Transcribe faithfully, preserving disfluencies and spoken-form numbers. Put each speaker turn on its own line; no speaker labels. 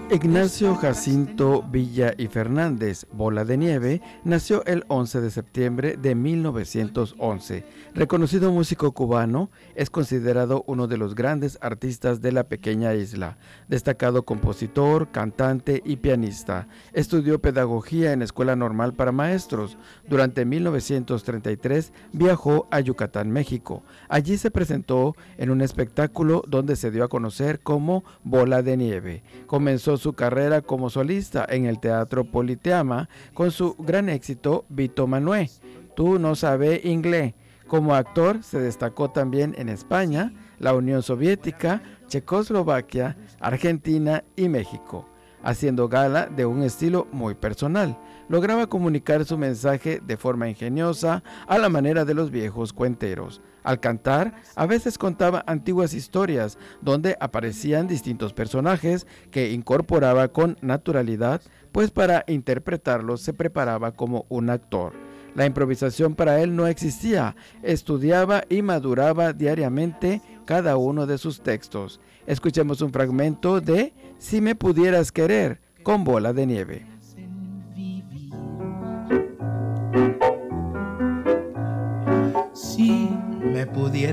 Ignacio Jacinto Villa y Fernández, Bola de Nieve, nació el once de septiembre de mil novecientos once. Reconocido músico cubano, es considerado uno de los grandes artistas de la pequeña isla. Destacado compositor, cantante y pianista. Estudió pedagogía en Escuela Normal para Maestros. Durante mil novecientos treinta y tres viajó a Yucatán, México. Allí se presentó en un espectáculo donde se dio a conocer como Bola de Nieve. Comenzó su carrera como solista en el Teatro Politeama con su gran éxito Vito Manué, Tú no sabes inglés. Como actor se destacó también en España, la Unión Soviética, Checoslovaquia, Argentina y México, haciendo gala de un estilo muy personal. Lograba comunicar su mensaje de forma ingeniosa a la manera de los viejos cuenteros. Al cantar, a veces contaba antiguas historias donde aparecían distintos personajes que incorporaba con naturalidad, pues para interpretarlos se preparaba como un actor. La improvisación para él no existía, estudiaba y maduraba diariamente cada uno de sus textos. Escuchemos un fragmento de Si me pudieras querer, con Bola de Nieve.
Si me pudieras